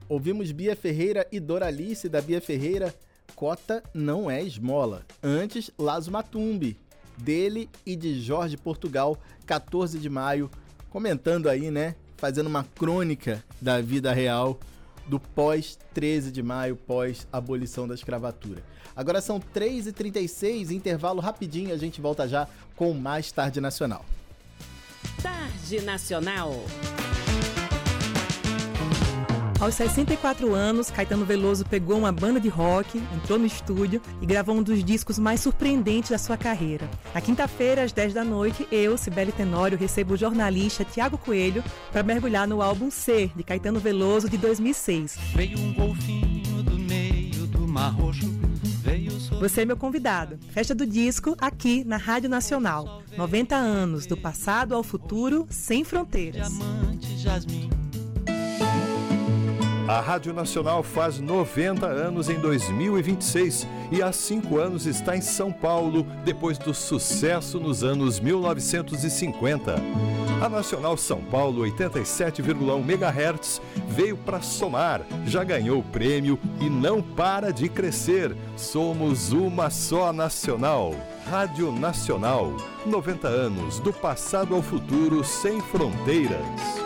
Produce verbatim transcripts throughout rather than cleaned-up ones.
Ouvimos Bia Ferreira e Doralice da Bia Ferreira. Cota não é esmola. Antes, Lazo Matumbi, dele e de Jorge Portugal, quatorze de maio, comentando aí, né? Fazendo uma crônica da vida real do pós treze de maio, pós abolição da escravatura. Agora são três e trinta e seis, intervalo rapidinho, a gente volta já com mais Tarde Nacional. Tarde Nacional. Aos sessenta e quatro anos, Caetano Veloso pegou uma banda de rock, entrou no estúdio e gravou um dos discos mais surpreendentes da sua carreira. Na quinta-feira, às dez da noite, eu, Cibele Tenório, recebo o jornalista Tiago Coelho para mergulhar no álbum C, de Caetano Veloso, de dois mil e seis. Veio um golfinho do meio do Mar Roxo. Você é meu convidado. Festa do disco aqui na Rádio Nacional. noventa anos, do passado ao futuro, sem fronteiras. Diamante, jasmim. A Rádio Nacional faz noventa anos em dois mil e vinte e seis e há cinco anos está em São Paulo, depois do sucesso nos anos mil novecentos e cinquenta. A Nacional São Paulo oitenta e sete vírgula um megahertz veio para somar, já ganhou o prêmio e não para de crescer. Somos uma só nacional. Rádio Nacional, noventa anos, do passado ao futuro, sem fronteiras.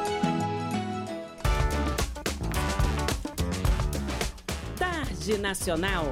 Tarde Nacional.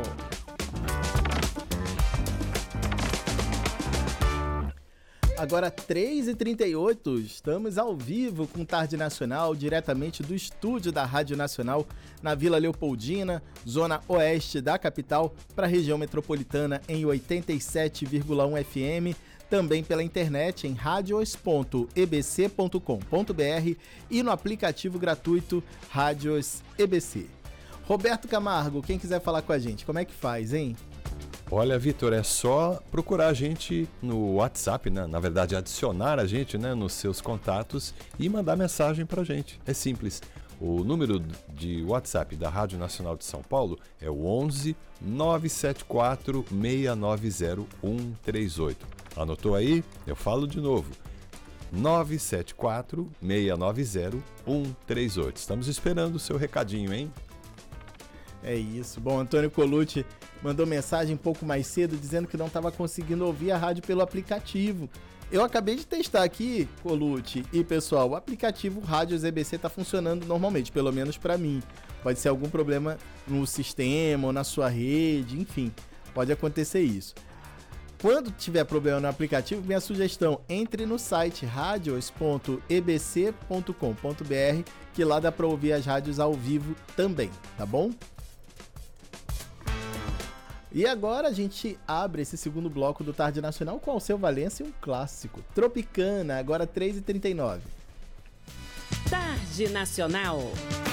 Agora três e trinta e oito, estamos ao vivo com Tarde Nacional, diretamente do estúdio da Rádio Nacional, na Vila Leopoldina, zona oeste da capital, para a região metropolitana em oitenta e sete vírgula um F M, também pela internet em radios ponto e b c ponto com ponto b r e no aplicativo gratuito Rádios E B C. Roberto Camargo, quem quiser falar com a gente, como é que faz, hein? Olha, Vitor, é só procurar a gente no WhatsApp, né? Na verdade, adicionar a gente, né, nos seus contatos e mandar mensagem pra gente. É simples. O número de WhatsApp da Rádio Nacional de São Paulo é o onze nove sete quatro seis nove zero um três oito. Anotou aí? Eu falo de novo. nove sete quatro seis nove zero um três oito. Estamos esperando o seu recadinho, hein? É isso. Bom, Antônio Colucci mandou mensagem um pouco mais cedo dizendo que não estava conseguindo ouvir a rádio pelo aplicativo. Eu acabei de testar aqui, Colucci, e pessoal, o aplicativo Rádios E B C está funcionando normalmente, pelo menos para mim. Pode ser algum problema no sistema ou na sua rede, enfim, pode acontecer isso. Quando tiver problema no aplicativo, minha sugestão, entre no site radios ponto e b c ponto com ponto b r, que lá dá para ouvir as rádios ao vivo também, tá bom? E agora a gente abre esse segundo bloco do Tarde Nacional com Alceu Valença e um clássico, Tropicana, agora três e trinta e nove. Tarde Nacional.